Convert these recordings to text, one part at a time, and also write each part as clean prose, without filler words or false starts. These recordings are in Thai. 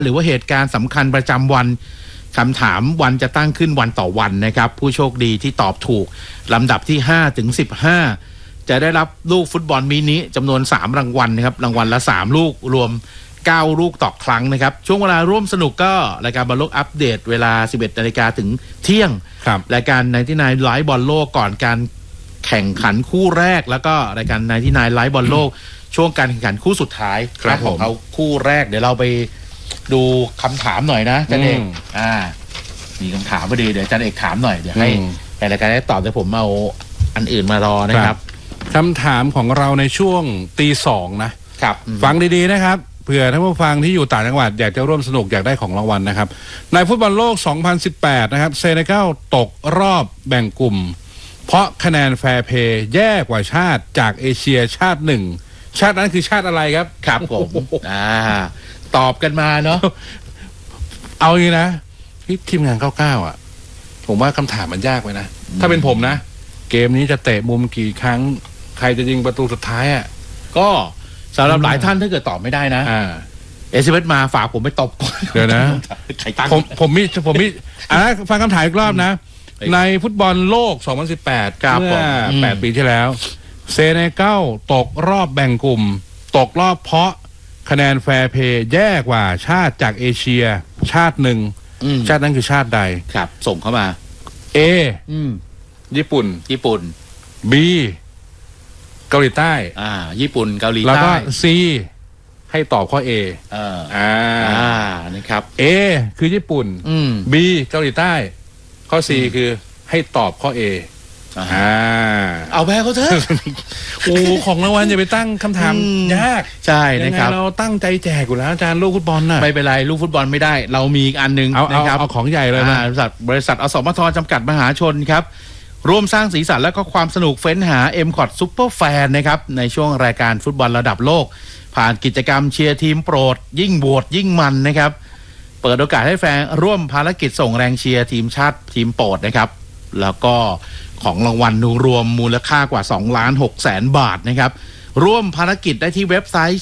หรือว่าเหตุการณ์สำคัญประจำวันคำถามวันจะตั้งขึ้นวันต่อวันนะครับผู้โชคดีที่ตอบถูกลำดับที่5 ถึง 15จะได้รับลูกฟุตบอลมินิจำนวน3รางวัลนะครับรางวัลละ3ลูกรวม9ลูกต่อครั้งนะครับช่วงเวลาร่วมสนุกก็รายการบอลโลกอัปเดตเวลา 11 นาฬิกาถึงเที่ยงรายการ99ไลฟ์บอลโลกก่อนการแข่งขันคู่แรกแล้วก็รายการ99ไลฟ์บอลโลกช่วงการแข่งขันคู่สุดท้ายของเขาคู่แรกเดี๋ยวเราไปดูคำถามหน่อยนะจันเอกมีคำถามพอดีเดี๋ยวจันเอกถามหน่อยเดี๋ยวให้รายการได้ตอบแต่ผมเอาอันอื่นมารอนะครับคำถามของเราในช่วงตี 2นะครับฟังดีๆนะครับเผื่อท่านผู้ฟังที่อยู่ต่างจังหวัดอยากจะร่วมสนุกอยากได้ของรางวัลนะครับในฟุตบอลโลก 2018 นะครับเซเนกัลตกรอบแบ่งกลุ่มเพราะคะแนนแฟร์เพย์แย่กว่าชาติจากเอเชียชาติหนึ่งชาตินั้นคือชาติอะไรครับครับผมตอบกันมาเนาะเอาอย่างนี้นะที่ทีมงาน99อ่ะผมว่าคำถามมันยากไปนะถ้าเป็นผมนะเกมนี้จะเตะมุมกี่ครั้งใครจะยิงประตูสุดท้ายอ่ะก็สำหรับหลายท่านถ้าเกิดตอบไม่ได้นะเอสเวสมาฝากผมไปตบก่อนเดี๋ยวนะผมมีฟังคำถามอีกรอบนะในฟุตบอลโลก 2018 เมื่อ8 ปีที่แล้วเซเนกัลตกรอบแบ่งกลุ่มตกรอบเพราะคะแนนแฟร์เพย์แย่กว่าชาติจากเอเชียชาติหนึ่งชาตินั้นคือชาติใดครับส่งเข้ามา A ญี่ปุ่น B เกาหลีใต้ญี่ปุ่นเกาหลีใต้แล้วก็ C ให้ตอบข้อ A นะครับ A คือญี่ปุ่นB เกาหลีใต้ข้อ C คือให้ตอบข้อ A เอาแพ้เขาเถอะโอ้ของรางวัลอย่าไปตั้งคำถามยากใช่นะครับเราตั้งใจแจกอยู่แล้วอาจารย์ลูกฟุตบอลน่ะไม่เป็นไรลูกฟุตบอลไม่ได้เรามีอีกอันนึงนะครับเอาของใหญ่เลยนะบริษัทอสมทจำกัดมหาชนครับร่วมสร้างสีสันและก็ความสนุกเฟ้นหา M.Cot Super Fan นะครับในช่วงรายการฟุตบอลระดับโลกผ่านกิจกรรมเชียร์ทีมโปรดยิ่งโหวตยิ่งมันนะครับเปิดโอกาสให้แฟนร่วมภารกิจส่งแรงเชียร์ทีมชาติทีมโปรดนะครับแล้วก็ของรางวัลรวมมูลค่ากว่า 2,600,000 บาทนะครับร่วมภารกิจได้ที่เว็บไซต์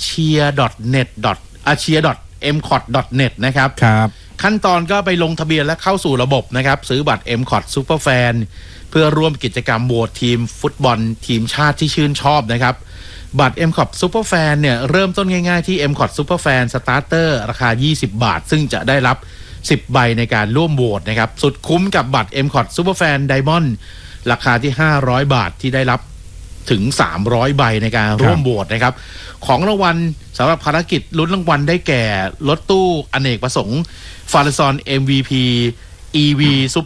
cheer.net.mcot.net นะครับขั้นตอนก็ไปลงทะเบียนและเข้าสู่ระบบนะครับซื้อบัตร M.Cot Super Fan เพื่อร่วมกิจกรรมโหวตทีมฟุตบอลทีมชาติที่ชื่นชอบนะครับบัตร M.Cot Super Fan เนี่ยเริ่มต้นง่ายๆที่ M.Cot Super Fan Starter ราคา20 บาทซึ่งจะได้รับ10 ใบในการร่วมโหวตนะครับสุดคุ้มกับบัตร M.Cot Super Fan Diamond ราคาที่500 บาทที่ได้รับถึง300 ใบในการร่วมโหวตนะครับของรางวัลสำหรับภารกิจลุ้นรางวัลได้แก่รถตู้อเนกประสงค์ฟาร์ซอน MVP EV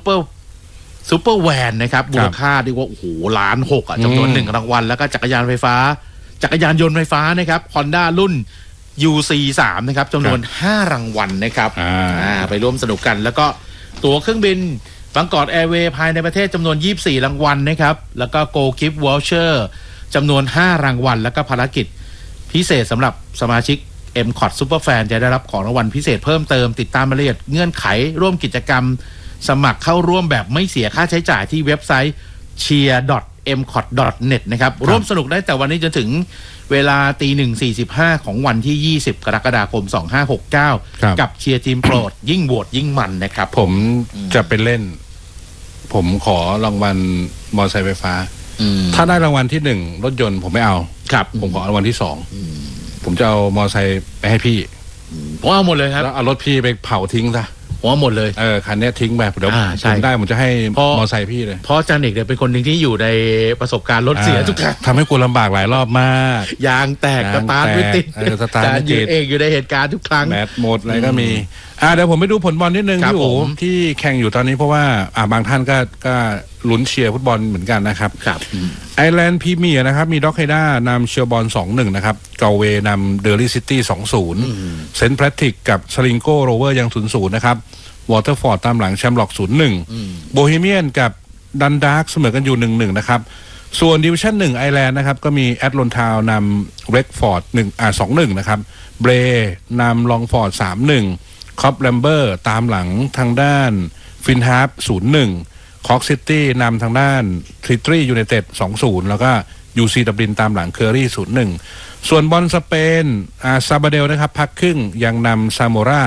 Super Van นะครับมูลค่าเรียกว่าโอ้โห1.6 ล้านจำนวน1รางวัลแล้วก็จักรยานยนต์ไฟฟ้านะครับ Honda รุ่น UC3 นะครับจำนวน5รางวัลนะครับไปร่วมสนุกกันแล้วก็ตั๋วเครื่องบินบางกอกแอร์เวย์ภายในประเทศจำนวน24รางวัลนะครับแล้วก็ Go Gift Voucher จำนวน5รางวัลแล้วก็ภารกิจพิเศษสำหรับสมาชิก M.Cot Super Fan จะได้รับของรางวัลพิเศษเพิ่มเติมติดตามรายละเอียดเงื่อนไขร่วมกิจกรรมสมัครเข้าร่วมแบบไม่เสียค่าใช้จ่ายที่เว็บไซต์ cheer.mcot.net นะครับร่วมสนุกได้แต่วันนี้จนถึงเวลา 1:45 ของวันที่ 20 กรกฎาคม 2569 กับเชียร์ทีมโปรดยิ่งโหวตยิ่งมันนะครับผมจะไปเล่นผมขอรางวัลมอเตอร์ไซค์ไฟฟ้าถ้าได้รางวัลที่1รถยนต์ผมไม่เอาครับผมขอรางวัลที่2ผมจะเอามอเตอร์ไซค์ไปให้พี่ผมเอาหมดเลยครับแล้วเอารถพี่ไปเผาทิ้งซะผมเอาหมดเลยคันนี้ทิ้งแบบเดี๋ยวผมได้ผมจะให้มอเตอร์ไซค์พี่เลยเพราะอาจารย์เอกเนี่ยเป็นคนหนึ่งที่อยู่ในประสบการณ์รถเสียทุกครั้งทำให้กูลำบากหลายรอบมากยางแตกสตาร์ทไม่ติดสตาร์ทไม่ติดเองอยู่ในเหตุการณ์ทุกครั้งแบตหมดอะไรก็มีเดี๋ยวผมไปดูผลบอลนิดนึงพี่โอ๋ที่แข่งอยู่ตอนนี้เพราะว่าบางท่านก็ลุ้นเชียร์ฟุตบอลเหมือนกันนะครับไอร์แลนด์พรีเมียร์นะครับมีด็อกไฮด้านำเชียร์บอล 2-1 นะครับเกาเวนำเดอร์ลี่ซิตี้ 2-0 เซนต์แพทริกกับสลิงโกโรเวอร์ยัง 0-0 นะครับวอเตอร์ฟอร์ดตามหลังแชมป์ล็อก 0-1 โบฮีเมียนกับดันดาร์กเสมอกันอยู่ 1-1 นะครับส่วนดิวิชั่น 1 ไอร์แลนด์นะครับก็มีแอตแลนทาวนำเรดฟอร์ด2-1 นะครับเบรนำลองฟอร์ด 3-1 คอปแลมเบอร์ตามหลังทางด้านฟินฮาร์ป 0-1 คอกซิตี้นำทางด้านทริตรียูไนเต็ด 2-0 แล้วก็ยูซีดับลินตามหลังเคอรี่ 0-1 ส่วนบอลสเปนซาบาเดลนะครับพักครึ่งยังนำซาโมรา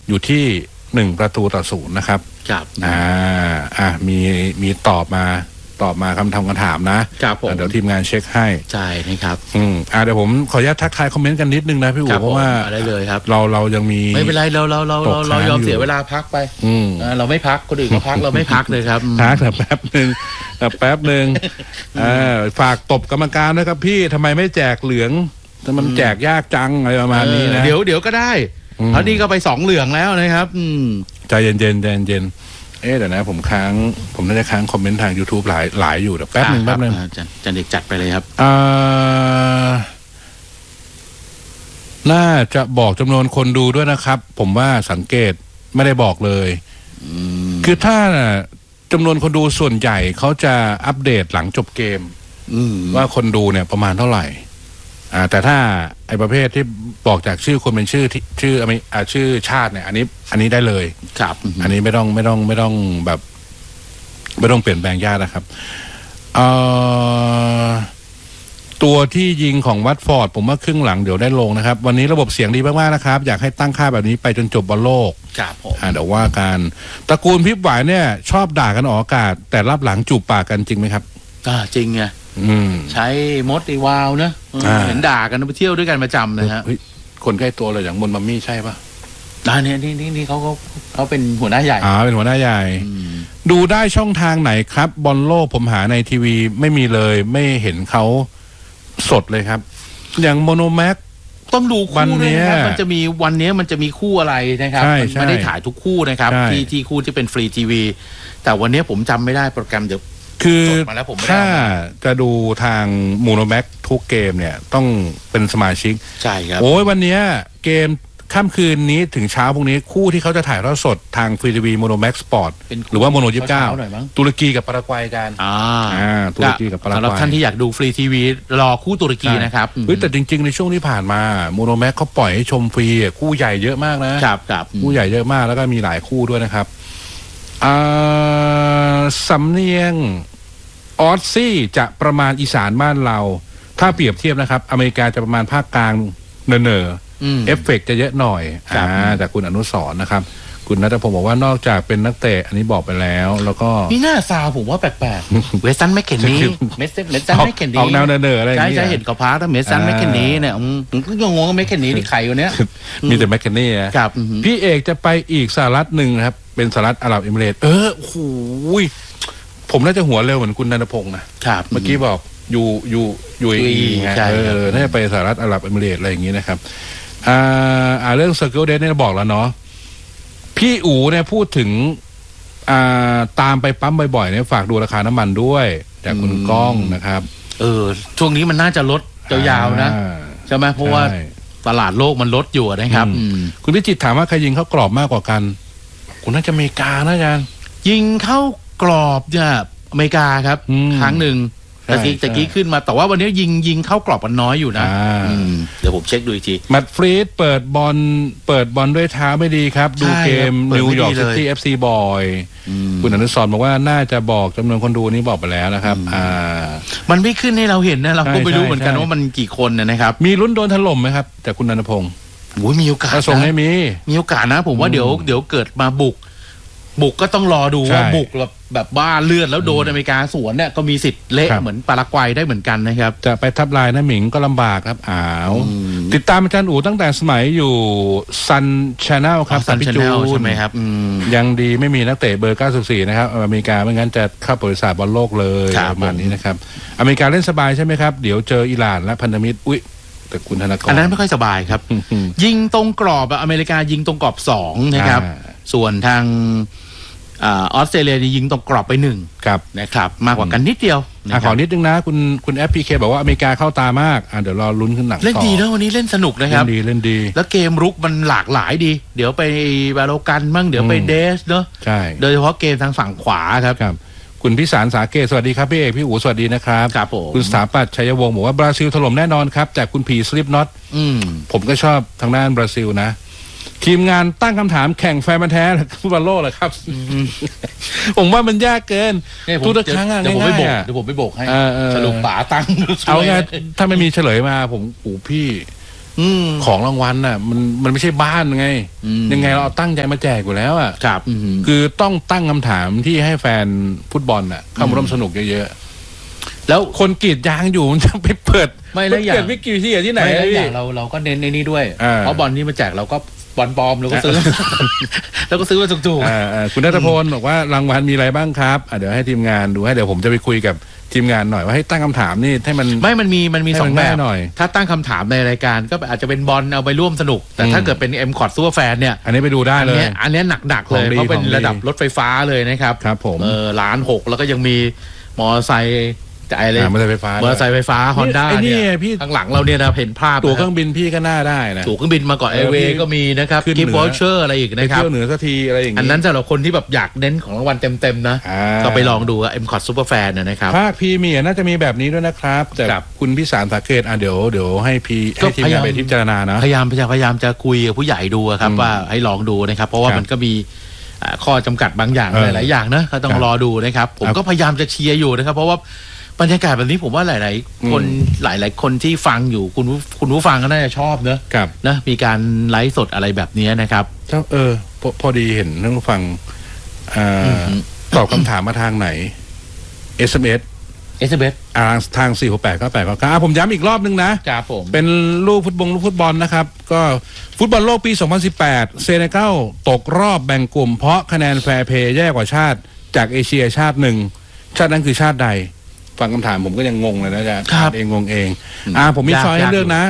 อยู่ที่1-0นะครับครับมีตอบมาคำถามนะครับเดี๋ยวทีมงานเช็คให้ใช่นะครับเดี๋ยวผมขออนุญาตทักทายคอมเมนต์กันนิดนึงนะพี่อู๋เพราะว่าได้เลยครับเรายังมีไม่เป็นไรเรายอมเสียเวลาพักไปเราไม่พักคนอื่นเขาพักเราไม่พักเลยครับพักแต่แป๊บนึงฝากตบกรรมการนะครับพี่ทำไมไม่แจกเหลืองมันแจกยากจังอะไรประมาณนี้นะเดี๋ยวก็ได้เพราะนี่ก็ไป2เหลืองแล้วนะครับใจเย็นเดี๋ยวนะผมน่าจะค้างคอมเมนต์ทาง YouTube หลายอยู่เดี๋ยวแป๊บนึงจันเด็กจัดไปเลยครับน่าจะบอกจำนวนคนดูด้วยนะครับผมว่าสังเกตไม่ได้บอกเลยคือถ้าจำนวนคนดูส่วนใหญ่เขาจะอัปเดตหลังจบเกมว่าคนดูเนี่ยประมาณเท่าไหร่แต่ถ้าไอ้ประเภทที่บอกจากชื่อคนเป็นชื่อชาติเนี่ยอันนี้ได้เลยครับอันนี้ไม่ต้องแบบไม่ต้องเปลี่ยนแปลงยากนะครับตัวที่ยิงของวัตฟอร์ดผมว่าครึ่งหลังเดี๋ยวได้ลงนะครับวันนี้ระบบเสียงดีมากๆนะครับอยากให้ตั้งค่าแบบนี้ไปจนจบบอลโลกครับผมเดี๋ยวว่าการตระกูลพิบหวายเนี่ยชอบด่ากันออกอากาศแต่รับหลังจูบปากกันจริงไหมครับจริงไงใช้มดอีวาวนะเห็นด่ากันไปเที่ยวด้วยกันประจำนะฮะคนใกล้ตัวเลยอย่างมนมัมมี่ใช่ปะนี่เขาเป็นหัวหน้าใหญ่เป็นหัวหน้าใหญ่ดูได้ช่องทางไหนครับบอลโลกผมหาในทีวีไม่มีเลยไม่เห็นเขาสดเลยครับอย่างโมโนแม็กต้องดูคู่ด้วยนะครับมันจะมีวันนี้มันจะมีคู่อะไรนะครับไม่ได้ถ่ายทุกคู่นะครับที่คู่ที่เป็นฟรีทีวีแต่วันนี้ผมจำไม่ได้โปรแกรมเดี๋ยวคือถ้าจะดูทางโมโนแม็กทุกเกมเนี่ยต้องเป็นสมาชิกใช่ครับโอ้ยวันนี้เกมค่ำคืนนี้ถึงเช้าพรุ่งนี้คู่ที่เขาจะถ่ายทอดสดทางฟรีทีวีโมโนแม็กสปอร์ตหรือว่าโมโน29ตุรกีกับปารากวัยกันตุรกีกับปารากวัยสำหรับท่านที่อยากดูฟรีทีวีรอคู่ตุรกีนะครับแต่จริงๆในช่วงที่ผ่านมาโมโนแม็กเขาปล่อยให้ชมฟรีคู่ใหญ่เยอะมากนะครับคู่ใหญ่เยอะมากแล้วก็มีหลายคู่ด้วยนะครับสำเนียงออสซี่จะประมาณอีสานบ้านเราถ้าเปรียบเทียบนะครับอเมริกาจะประมาณภาคกลางเนอเอฟเฟกต์จะเยอะหน่อยจากคุณอนุสรณ์นะครับคุณณัฐพงศ์บอกว่านอกจากเป็นนักเตะอันนี้บอกไปแล้วแล้วก็นี่หน้าซาวผมว่าแปลกๆเวสตันแมคเคนนี่เมสซันแมคเคนนี่ออกแนวเนออะไรอย่างเงี้ยใช่เห็นกับพาร์ทเมสซันแมคเคนนี่เนี่ยผมก็งงกับแมคเคนนี่ที่ใครอยู่เนี้ยมีแต่แมคเคนนี่ครับพี่เอกจะไปอีกสหรัฐหนึ่งครับเป็นสหรัฐอาหรับเอมิเรตส์โอ้โหผมน่าจะหัวเร็วเหมือนคุณณัฐพงศ์นะครับเมื่อกี้บอกยูเอไงน่าจะไปสหรัฐอาหรับเอมิเรตส์อะไรอย่างงี้นะครับเรื่อง Circle Date เนี่ยบอกแล้วเนาะพี่อู๋เนี่ยพูดถึงตามไปปั๊มบ่อยๆเนี่ยฝากดูราคาน้ำมันด้วยจากคุณก้องนะครับช่วงนี้มันน่าจะลดยาวๆนะใช่ไหมเพราะว่าตลาดโลกมันลดอยู่นะครับคุณพิจิตรถามว่าใครยิงเข้ากรอบมากกว่ากันคุณน่าจะอเมริกานะอาจารย์ยิงเข้ากรอบเนี่ยอเมริกาครับครั้งหนึ่งตะกี้ขึ้นมาแต่ว่าวันนี้ยิงเข้ากรอบมันน้อยอยู่นะเดี๋ยวผมเช็คดูอีกทีแมตต์ฟรีดเปิดบอลด้วยเท้าไม่ดีครับดูเกมนิวยอร์กซิตี้ FC บ่อยคุณอนุสรณ์บอกว่าน่าจะบอกจำนวนคนดูนี้บอกไปแล้วนะครับมันไม่ขึ้นให้เราเห็นนะเราก็ไม่รู้เหมือนกันว่ามันกี่คนนะครับมีลุ้นโดนถล่มไหมครับแต่คุณณัฐพงศ์มีโอกาสส่งให้มีโอกาสนะผมว่าเดี๋ยวเกิดมาบุกก็ต้องรอดูว่าบุกแบบบ้าเลือดแล้วโดนอเมริกาสวนเนี่ยก็มีสิทธิ์เละเหมือนปารากวัยได้เหมือนกันนะครับจะไปทับลายนะหมิงก็ลำบากครับติดตามอาจารย์อู๋ตั้งแต่สมัยอยู่ซันชาแนลครับซันชาแนลใช่ไหมครับยังดีไม่มีนักเตะเบอร์94นะครับอเมริกาไม่งั้นจะเข้าประวัติศาสตร์บอลโลกเลยประมาณนี้นะครับอเมริกาเล่นสบายใช่ไหมครับเดี๋ยวเจออิหร่านและพันธมิตรแต่คุณธนากรอันนั้นไม่ค่อยสบายครับยิงตรงกรอบอเมริกายิงตรงกรอบ2นะครับส่วนทางออสเตรเลียยิงตรงกรอบไป1 ครับนะครับมากกว่ากันนิดเดียวขอนิดนึงนะคุณFPKบอกว่าอเมริกาเข้าตามากเดี๋ยวรอลุ้นขึ้นหนังเล่นดีนะวันนี้เล่นสนุกนะครับเล่นดีแล้วเกมรุกมันหลากหลายดีเดี๋ยวไปบาโลกันมั่งเดี๋ยวไปเดสเนาะใช่โดยเฉพาะเกมทางฝั่งขวาครับคุณพิสารสาเกตสวัสดีครับพี่เอกพี่อู๋สวัสดีนะครับคุณสถาปัตย์ชัยวงศ์บอกว่าบราซิลถล่มแน่นอนครับจากคุณผีสลิปน็อตผมก็ชอบทางด้านบราซิลนะทีมงานตั้งคำถามแข่งแฟนมันแท้ฟุตบอลโลกเหรอครับผมว่ามันยากเกินทุกครั้งเดี๋ยวผมไปโบกให้สรุปป๋าตั้งเอาไงถ้าไม่มีเฉลยมาผมพี่ของรางวัลน่ะมันไม่ใช่บ้านไงยังไงเราตั้งใจมาแจกอยู่แล้วอ่ะครับคือต้องตั้งคำถามที่ให้แฟนฟุตบอลน่ะเข้ามาร่วมสนุกเยอะๆแล้วคนกรีดยางอยู่มันจะไปเปิดไม่แล้วอย่างวิกิที่ไหนไม่อย่างเราก็เน้นในนี้ด้วยเพราะบอลที่มาแจกเราก็บอลปลอมเราก็ซื้อแล้วก็ซื้อมาจุกๆคุณณัฐพลบอกว่ารางวัลมีอะไรบ้างครับเดี๋ยวให้ทีมงานดูให้เดี๋ยวผมจะไปคุยกับทีมงานหน่อยว่าให้ตั้งคำถามนี่ให้มันมันมีสองแบบหน่อยถ้าตั้งคำถามในรายการก็อาจจะเป็นบอลเอาไปร่วมสนุกแต่ถ้าเกิดเป็น M-Cot Super Fan เนี่ยอันนี้ไปดูได้เลยอันนี้หนักๆเลยเพราะเป็นระดับรถไฟฟ้าเลยนะครับครับผม 1,600,000แล้วก็ยังมีมอเตอร์ไซค์อะไรมอเตอร์ไฟฟ้าฮอนด้าเนี่ยข้างหลังเราเนี่ยนะเห็นภาพตั๋วเครื่องบินพี่ก็น่าได้นะตั๋วเครื่องบินมาก่อนแอร์เวย์ก็มีนะครับกิฟต์วอชเชอร์อะไรอีกนะครับเที่ยวเหนือสักทีอะไรอย่างนี้อันนั้นสำหรับคนที่แบบอยากเน้นของรางวัลเต็มๆนะก็ไปลองดู M-Cot Super Fan นะครับภาคพรีเมียร์น่าจะมีแบบนี้ด้วยนะครับแต่คุณพี่สารสาเกตเดี๋ยวให้ทีมงานไปพิจารณานะพยายามจะคุยกับผู้ใหญ่ดูครับว่าให้ลองดูนะครับเพราะว่ามันก็มีข้อจำกัดบางอย่างหลายๆอย่างนะก็ต้องรอดูนะครับผมก็พยายามจะเชียร์อยู่นะครับเพราะว่าบรรยากาศแบบนี้ผมว่าหลายๆคนหลายๆคนที่ฟังอยู่คุณผู้ฟังก็น่าจะชอบเนอะนะมีการไลฟ์สดอะไรแบบนี้นะครับพอดีเห็นท่านผู้ฟังตอบคำถามมาทางไหน SMS ทาง4689899ผมย้ำอีกรอบนึงนะครับผมเป็นลูกฟุตบอลนะครับก็ฟุตบอลโลกปี2018เซเนกัลตกรอบแบ่งกลุ่มเพราะคะแนนแฟร์เพย์แย่กว่าชาติจากเอเชียชาติหนึ่งชาตินั้นคือชาติใดฟังคำถามผมก็ยังงงเลยนะจ๊ะงงเองผมมีช้อยให้เลือกนะ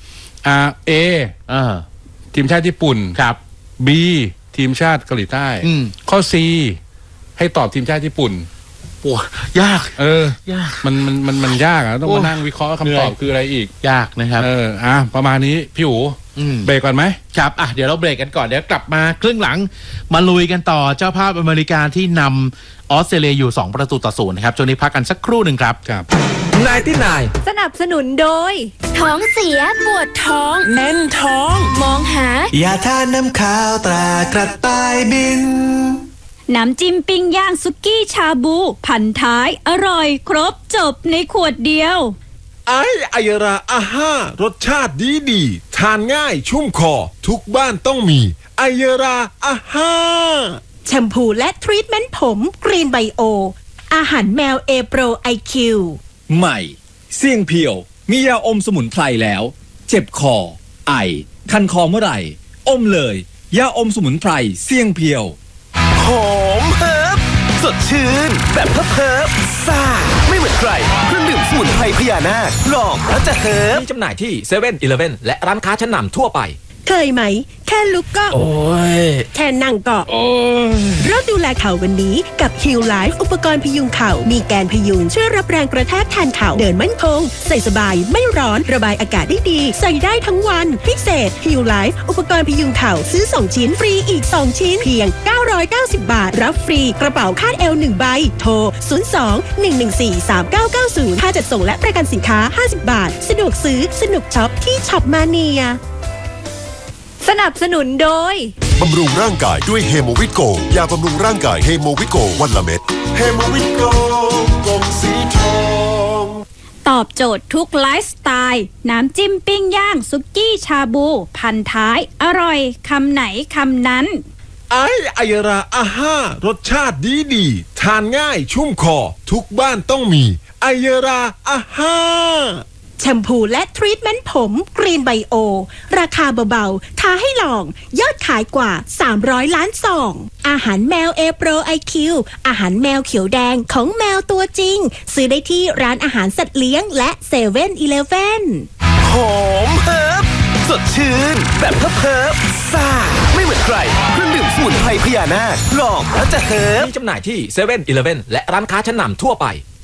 A ทีมชาติญี่ปุ่นครับ B ทีมชาติเกาหลีใต้ข้อ C ให้ตอบทีมชาติญี่ปุ่นโอ้ยากยากมันยากต้องมานั่งวิเคราะห์คำตอบคืออะไรอีกยากนะครับประมาณนี้พี่อู๋เบรกก่อนไหมครับเดี๋ยวเราเบรกกันก่อนเดี๋ยวกลับมาครึ่งหลังมาลุยกันต่อเจ้าภาพอเมริกาที่นำออสเตรเลียอยู่2-0นะครับช่วงนี้พักกันสักครู่หนึ่งครับนายที่นายสนับสนุนโดยท้องเสียปวดท้องแน่นท้องมองหายาทาน้ำขาวตรากระต่ายบินน้ำจิ้มปิ้งย่างซุกี้ชาบูพันท้ายอร่อยครบจบในขวดเดียวไอยราอาห้ารสชาติดีทานง่ายชุ่มคอทุกบ้านต้องมีไอยราอาห้าแชมพูและทรีทเมนต์ผมกรีนไบโออาหารแมวเอโปรไอคิวใหม่เสี่ยงเพียวมียาอมสมุนไพรแล้วเจ็บคอไอคันคอเมื่อไหร่อมเลยยาอมสมุนไพรเสี่ยงเพียวหอมเฮิร์บสดชื่นแบบเฮิร์บซ่าไม่เหมือนใครเครื่องดื่มสมุนไพรพญานาคลองแล้วจะเฮิร์บมีจำหน่ายที่เซเว่น-11และร้านค้าชั้นนำทั่วไปเคยไหมแค่ลุกก็โอ้ยแค่นั่งก็โอ้ยเริ่มดูแลเข่าวันนี้กับฮิลไลฟ์อุปกรณ์พยุงเข่ามีแกนพยุงช่วยรับแรงกระแทกแทนเข่าเดินมั่นคงใส่สบายไม่ร้อนระบายอากาศได้ดีใส่ได้ทั้งวันพิเศษฮิลไลฟ์อุปกรณ์พยุงเข่าซื้อ2ชิ้นฟรีอีก2ชิ้นเพียง990 บาทรับฟรีกระเป๋าคาดเอว1ใบโทร02-114-3990ค่าจัดส่งและประกันสินค้า50 บาทสะดวกซื้อสนุกช็อปที่ช็อปมาเนียสนับสนุนโดยบำรุงร่างกายด้วยเฮโมวิโกยาบำรุงร่างกายเฮโมวิโกวันละเม็ดเฮโมวิโกกล่องสีทองตอบโจทย์ทุกไลฟ์สไตล์น้ำจิ้มปิ้งย่างซุกี้ชาบูพันท้ายอร่อยคำไหนคำนั้นไอยราอาห้ารสชาติดีทานง่ายชุ่มคอทุกบ้านต้องมีไอยราอาห้าแชมพูและทรีทเมนต์ผมกรีนไบโอราคาเบาๆท้าให้ลองยอดขายกว่า300ล้านซองอาหารแมวเอโปรไอคิวอาหารแมวเขียวแดงของแมวตัวจริงซื้อได้ที่ร้านอาหารสัตว์เลี้ยงและเซเว่น-11 หอมเฮิร์บสดชื่นแบบเฮิร์บซ่าไม่เหมือนใครเครื่องดื่มสมุนไพรพญานาคลองแล้วจะเฮิร์บมีจำหน่ายที่เซเว่น-11และร้านค้าชั้นนำทั่วไป